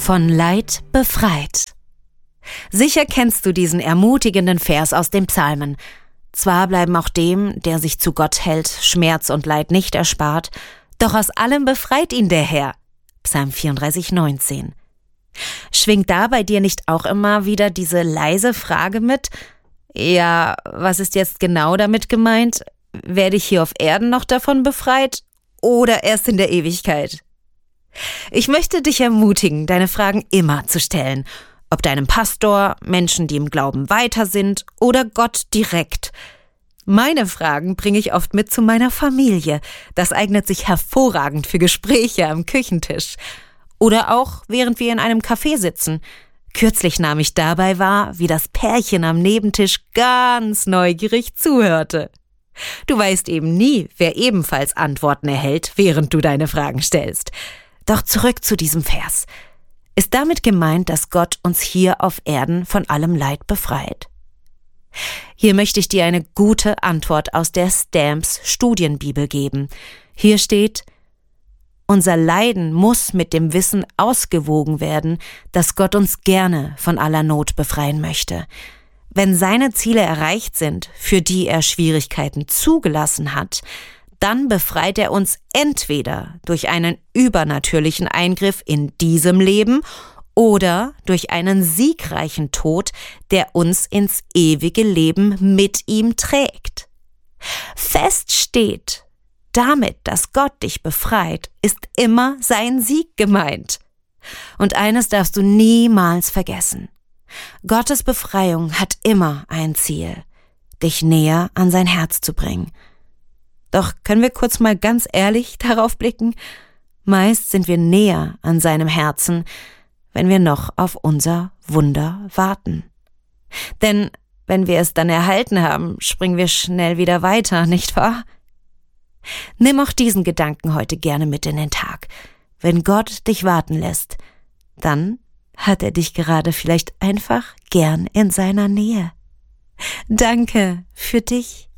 Von Leid befreit. Sicher kennst du diesen ermutigenden Vers aus den Psalmen. Zwar bleiben auch dem, der sich zu Gott hält, Schmerz und Leid nicht erspart, doch aus allem befreit ihn der Herr. Psalm 34,19. Schwingt da bei dir nicht auch immer wieder diese leise Frage mit? Ja, was ist jetzt genau damit gemeint? Werde ich hier auf Erden noch davon befreit oder erst in der Ewigkeit? Ich möchte dich ermutigen, deine Fragen immer zu stellen. Ob deinem Pastor, Menschen, die im Glauben weiter sind oder Gott direkt. Meine Fragen bringe ich oft mit zu meiner Familie. Das eignet sich hervorragend für Gespräche am Küchentisch. Oder auch, während wir in einem Café sitzen. Kürzlich nahm ich dabei wahr, wie das Pärchen am Nebentisch ganz neugierig zuhörte. Du weißt eben nie, wer ebenfalls Antworten erhält, während du deine Fragen stellst. Doch zurück zu diesem Vers. Ist damit gemeint, dass Gott uns hier auf Erden von allem Leid befreit? Hier möchte ich dir eine gute Antwort aus der Stamps Studienbibel geben. Hier steht: Unser Leiden muss mit dem Wissen ausgewogen werden, dass Gott uns gerne von aller Not befreien möchte. Wenn seine Ziele erreicht sind, für die er Schwierigkeiten zugelassen hat, dann befreit er uns entweder durch einen übernatürlichen Eingriff in diesem Leben oder durch einen siegreichen Tod, der uns ins ewige Leben mit ihm trägt. Fest steht, damit, dass Gott dich befreit, ist immer sein Sieg gemeint. Und eines darfst du niemals vergessen. Gottes Befreiung hat immer ein Ziel, dich näher an sein Herz zu bringen. Doch können wir kurz mal ganz ehrlich darauf blicken? Meist sind wir näher an seinem Herzen, wenn wir noch auf unser Wunder warten. Denn wenn wir es dann erhalten haben, springen wir schnell wieder weiter, nicht wahr? Nimm auch diesen Gedanken heute gerne mit in den Tag. Wenn Gott dich warten lässt, dann hat er dich gerade vielleicht einfach gern in seiner Nähe. Danke für dich